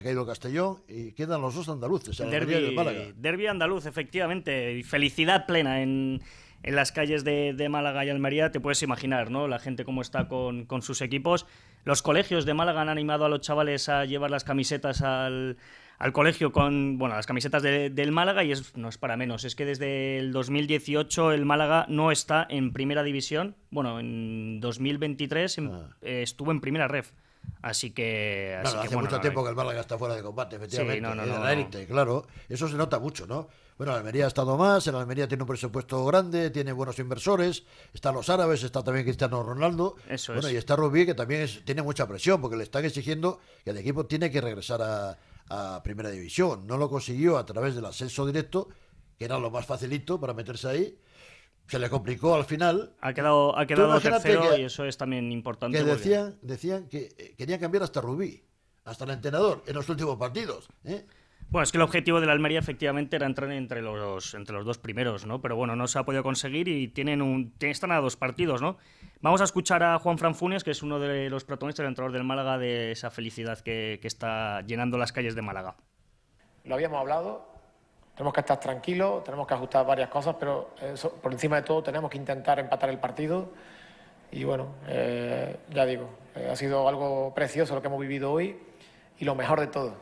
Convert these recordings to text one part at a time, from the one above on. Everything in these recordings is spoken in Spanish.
caído Castellón y quedan los dos andaluces, el Almería y el Málaga. Derbi andaluz, efectivamente, y felicidad plena en las calles de Málaga y Almería. Te puedes imaginar, ¿no? La gente cómo está con sus equipos. Los colegios de Málaga han animado a los chavales a llevar las camisetas al colegio con, bueno, las camisetas del Málaga, y no es para menos. Es que desde el 2018 el Málaga no está en primera división. Bueno, en 2023 estuvo en primera ref. Así que Hace mucho tiempo que el Málaga está fuera de combate, efectivamente. Sí, de la élite, claro. Eso se nota mucho, ¿no? Bueno, el Almería ha estado más, el Almería tiene un presupuesto grande, tiene buenos inversores, están los árabes, está también Cristiano Ronaldo. Eso bueno, es. Y está Rubí, que también tiene mucha presión, porque le están exigiendo que el equipo tiene que regresar a Primera División. No lo consiguió a través del ascenso directo, que era lo más facilito para meterse ahí. Se le complicó al final. Ha quedado tercero, y eso es también importante. Que decían que querían cambiar hasta Rubí, hasta el entrenador, en los últimos partidos. Bueno, es que el objetivo de la Almería efectivamente era entrar entre los dos primeros, ¿no? Pero bueno, no se ha podido conseguir y están a 2 partidos, ¿no? Vamos a escuchar a Juanfran Funes, que es uno de los protagonistas, el entrenador del Málaga, de esa felicidad que está llenando las calles de Málaga. Lo habíamos hablado. Tenemos que estar tranquilos, tenemos que ajustar varias cosas, pero por encima de todo tenemos que intentar empatar el partido. Y bueno, ya digo, ha sido algo precioso lo que hemos vivido hoy y lo mejor de todo.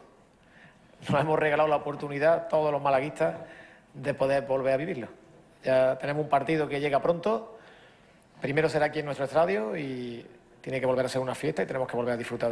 Nos hemos regalado la oportunidad, todos los malaguistas, de poder volver a vivirlo. Ya tenemos un partido que llega pronto, primero será aquí en nuestro estadio y tiene que volver a ser una fiesta y tenemos que volver a disfrutar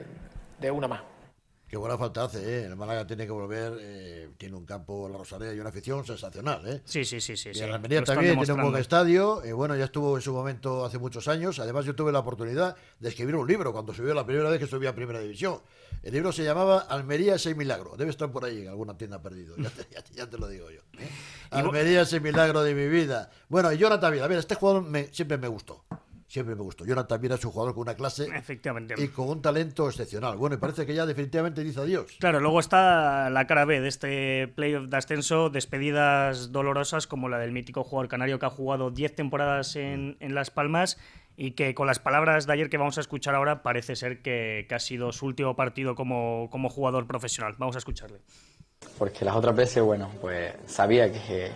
de una más. Qué buena falta hace, ¿eh? El Málaga tiene que volver, tiene un campo, la Rosaleda, y una afición sensacional, ¿eh? Sí. Y el Almería también tiene un buen estadio, y bueno, ya estuvo en su momento hace muchos años. Además, yo tuve la oportunidad de escribir un libro cuando subió la primera vez que subí a Primera División. El libro se llamaba Almería ese milagro. Debe estar por ahí en alguna tienda perdido, ya te lo digo yo. Almería ese milagro de mi vida. Bueno, y Jonathan Viera, a ver, este jugador siempre me gustó. Jonathan Viera es un jugador con una clase y con un talento excepcional. Bueno, y parece que ya definitivamente dice adiós. Claro, luego está la cara B de este playoff de ascenso, despedidas dolorosas como la del mítico jugador canario que ha jugado 10 temporadas en Las Palmas y que, con las palabras de ayer que vamos a escuchar ahora, parece ser que ha sido su último partido como jugador profesional. Vamos a escucharle. Porque las otras veces, bueno, pues sabía que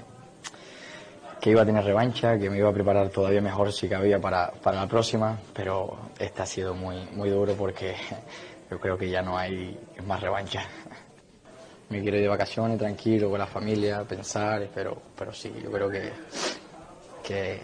iba a tener revancha, que me iba a preparar todavía mejor si cabía para la próxima, pero este ha sido muy, muy duro porque yo creo que ya no hay más revancha. Me quiero ir de vacaciones tranquilo con la familia, pensar, pero sí, yo creo que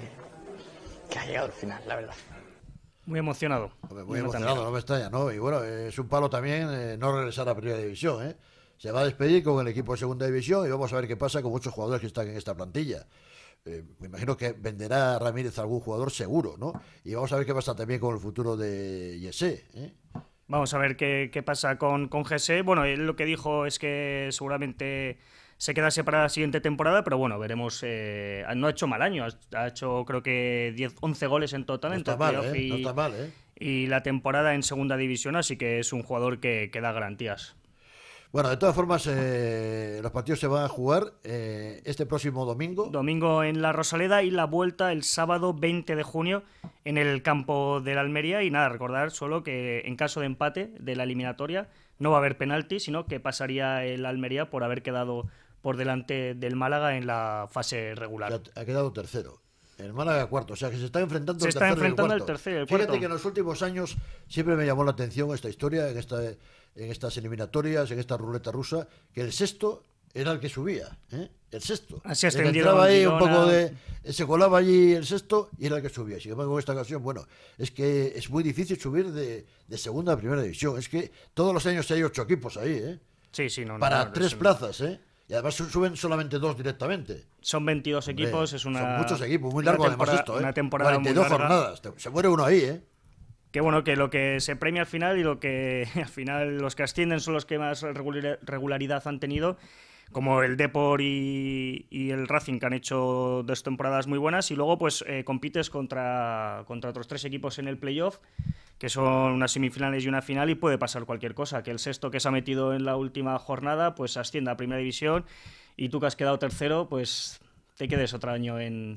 ha llegado el final, la verdad. Muy emocionado. Muy emocionado, no me extraña, ¿no? Y bueno, es un palo también no regresar a Primera División, ¿eh? Se va a despedir con el equipo de Segunda División y vamos a ver qué pasa con muchos jugadores que están en esta plantilla. Me imagino que venderá Ramírez a algún jugador seguro, ¿no? Y vamos a ver qué pasa también con el futuro de Yesé, ¿eh? Vamos a ver qué pasa con Jesse. Bueno, él lo que dijo es que seguramente se quedase para la siguiente temporada, pero bueno, veremos. No ha hecho mal año, ha hecho creo que 11 goles en total. No está mal, ¿eh? No está mal, ¿eh? Y la temporada en Segunda División, así que es un jugador que da garantías. Bueno, de todas formas, los partidos se van a jugar este próximo domingo. Domingo en la Rosaleda y la vuelta el sábado 20 de junio en el campo de la Almería. Y nada, recordar solo que en caso de empate de la eliminatoria no va a haber penalti, sino que pasaría el Almería por haber quedado por delante del Málaga en la fase regular. O sea, ha quedado tercero. El Málaga cuarto, o sea que se está enfrentando el tercero y el cuarto. Fíjate que en los últimos años siempre me llamó la atención esta historia, en estas eliminatorias, en esta ruleta rusa, que el sexto era el que subía, ¿eh? El sexto. Así ascendido. Entraba ahí un poco se colaba allí el sexto y era el que subía. Sin embargo, en esta ocasión, bueno, es que es muy difícil subir de segunda a Primera División. Es que todos los años hay 8 equipos ahí, ¿eh? Sí, para 3 plazas, ¿eh? Y además suben solamente 2 directamente. Son 22 equipos, son muchos equipos, muy largo además esto, ¿eh? Una temporada 42 muy larga. jornadas, se muere uno ahí, ¿eh? Que bueno, que lo que se premia al final y lo que al final los que ascienden son los que más regularidad han tenido, como el Depor y el Racing, que han hecho 2 temporadas muy buenas, y luego pues compites contra otros 3 equipos en el playoff, que son unas semifinales y una final, y puede pasar cualquier cosa, que el sexto que se ha metido en la última jornada pues ascienda a Primera División y tú que has quedado tercero pues te quedes otro año en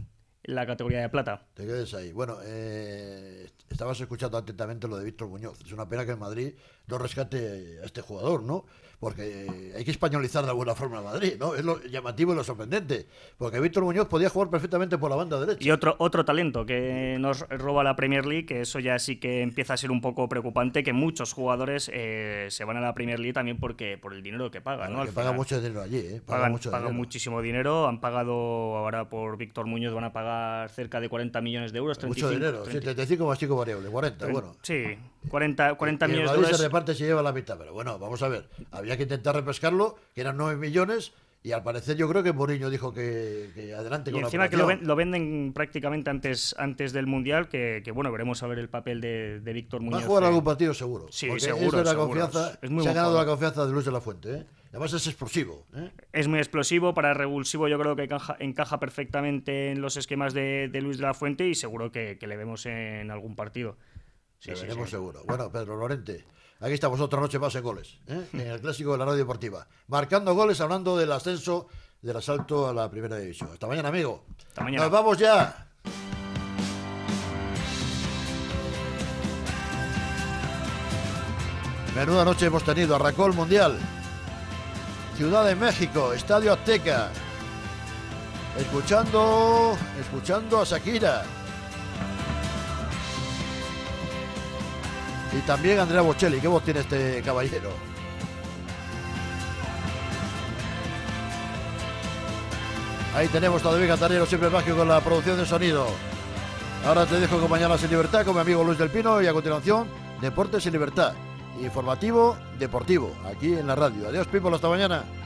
la categoría de plata. Te quedes ahí. Bueno, estabas escuchando atentamente lo de Víctor Muñoz. Es una pena que el Madrid no rescate a este jugador, ¿no? Porque hay que españolizar de alguna forma al Madrid, ¿no? Es lo llamativo y lo sorprendente. Porque Víctor Muñoz podía jugar perfectamente por la banda derecha. Y otro talento que nos roba la Premier League, que eso ya sí que empieza a ser un poco preocupante, que muchos jugadores se van a la Premier League también por el dinero que pagan, Claro, ¿no? que pagan mucho dinero allí, ¿eh? Pagan muchísimo dinero. Han pagado ahora por Víctor Muñoz, van a pagar cerca de 40 millones de euros. 35, mucho dinero, 35 más chico variable, 40, bueno. Sí, 40 millones de euros. El Madrid se reparte y se lleva la mitad, pero bueno, vamos a ver. Había que intentar repescarlo, que eran 9 millones, y al parecer yo creo que Mourinho dijo que adelante con la operación. Y encima que lo venden prácticamente antes del Mundial, que bueno, veremos a ver el papel de Víctor Muñoz. Va a jugar algún partido seguro. Sí, porque seguro. Es de la confianza, es muy se ha ganado jugador. la confianza de Luis de la Fuente, ¿eh? Además es explosivo, ¿eh? Es muy explosivo, para revulsivo yo creo que encaja perfectamente en los esquemas de Luis de la Fuente, y seguro que le vemos en algún partido. Sí, veremos seguro. Bueno, Pedro Lorente, aquí estamos otra noche más en goles, ¿eh? En el clásico de la radio deportiva. Marcando goles, hablando del ascenso, del asalto a la primera división. Hasta mañana, amigo. Hasta mañana. Nos vamos ya. Menuda noche hemos tenido. Arrancó el Mundial. Ciudad de México, Estadio Azteca. Escuchando a Shakira. Y también Andrea Bocelli. ¿Qué voz tiene este caballero? Ahí tenemos a David Cantarero, siempre mágico con la producción de sonido. Ahora te dejo con Mañanas en Libertad con mi amigo Luis del Pino, y a continuación Deportes en Libertad. Informativo deportivo, aquí en la radio. Adiós, people, hasta mañana.